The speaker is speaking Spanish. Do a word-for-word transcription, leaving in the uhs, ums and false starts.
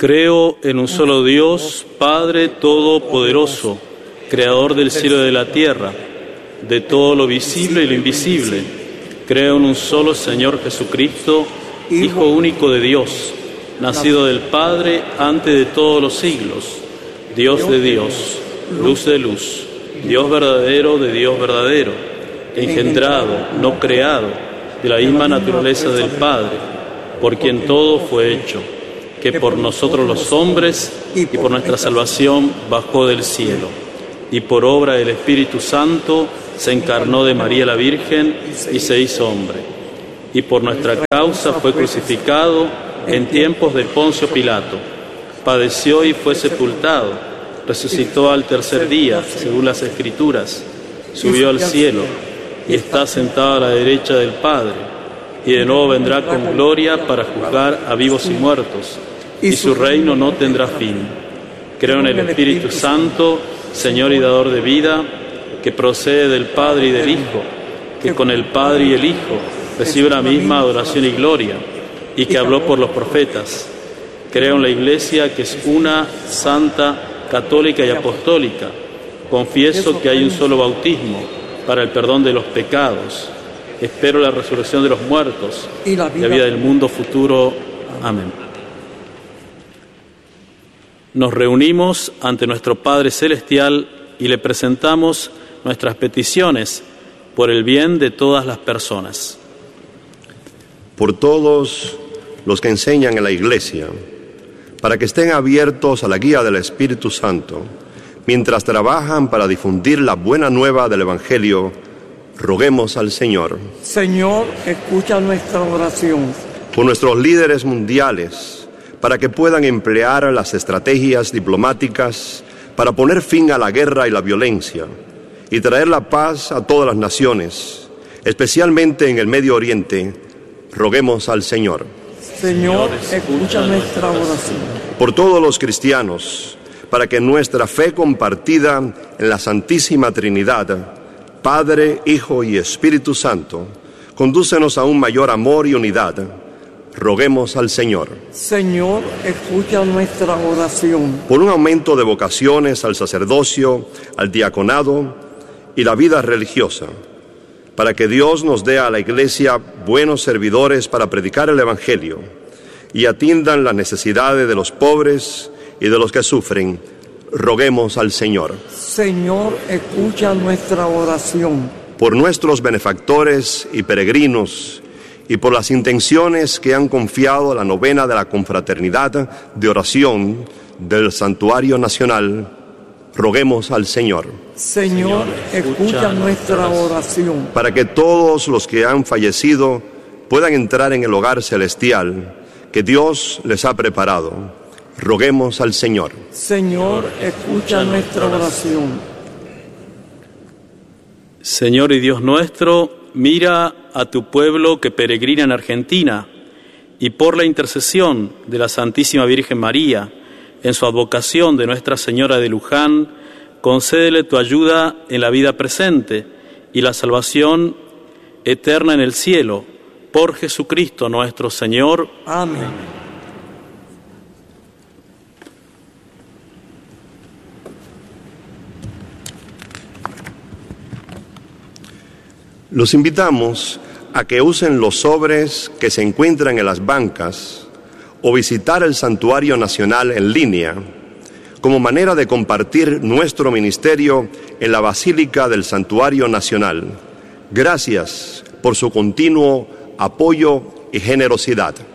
Creo en un solo Dios, Padre Todopoderoso, Creador del cielo y de la tierra, de todo lo visible y lo invisible. Creo en un solo Señor Jesucristo, Hijo único de Dios, nacido del Padre antes de todos los siglos, Dios de Dios, luz de luz, Dios verdadero de Dios verdadero, engendrado, no creado, de la misma naturaleza del Padre, por quien todo fue hecho, que por nosotros los hombres y por nuestra salvación bajó del cielo, y por obra del Espíritu Santo se encarnó de María la Virgen y se hizo hombre, y por nuestra causa fue crucificado en tiempos de Poncio Pilato, padeció y fue sepultado, resucitó al tercer día, según las Escrituras, subió al cielo y está sentado a la derecha del Padre, y de nuevo vendrá con gloria para juzgar a vivos y muertos, y su reino no tendrá fin. Creo en el Espíritu Santo, Señor y dador de vida, que procede del Padre y del Hijo, que con el Padre y el Hijo recibe la misma adoración y gloria, y que habló por los profetas. Creo en la Iglesia, que es una, santa, católica y apostólica. Confieso que hay un solo bautismo para el perdón de los pecados. Espero la resurrección de los muertos y la vida del mundo futuro. Amén. Nos reunimos ante nuestro Padre Celestial y le presentamos nuestras peticiones por el bien de todas las personas. Por todos los que enseñan en la Iglesia, para que estén abiertos a la guía del Espíritu Santo, mientras trabajan para difundir la buena nueva del Evangelio, roguemos al Señor. Señor, escucha nuestra oración. Por nuestros líderes mundiales, para que puedan emplear las estrategias diplomáticas para poner fin a la guerra y la violencia y traer la paz a todas las naciones, especialmente en el Medio Oriente, roguemos al Señor. Señor, escucha nuestra oración. Por todos los cristianos, para que nuestra fe compartida en la Santísima Trinidad, Padre, Hijo y Espíritu Santo, condúcenos a un mayor amor y unidad, roguemos al Señor. Señor, escucha nuestra oración. Por un aumento de vocaciones al sacerdocio, al diaconado y la vida religiosa, para que Dios nos dé a la Iglesia buenos servidores para predicar el Evangelio y atiendan las necesidades de los pobres y de los que sufren, roguemos al Señor. Señor, escucha nuestra oración. Por nuestros benefactores y peregrinos y por las intenciones que han confiado la novena de la confraternidad de oración del Santuario Nacional, roguemos al Señor. Señor, escucha nuestra oración. Para que todos los que han fallecido puedan entrar en el hogar celestial que Dios les ha preparado, roguemos al Señor. Señor, escucha nuestra oración. Señor y Dios nuestro, mira a tu pueblo que peregrina en Argentina y por la intercesión de la Santísima Virgen María, en su advocación de Nuestra Señora de Luján, concédele tu ayuda en la vida presente y la salvación eterna en el cielo, por Jesucristo nuestro Señor. Amén. Los invitamos a que usen los sobres que se encuentran en las bancas o visitar el Santuario Nacional en línea como manera de compartir nuestro ministerio en la Basílica del Santuario Nacional. Gracias por su continuo apoyo y generosidad.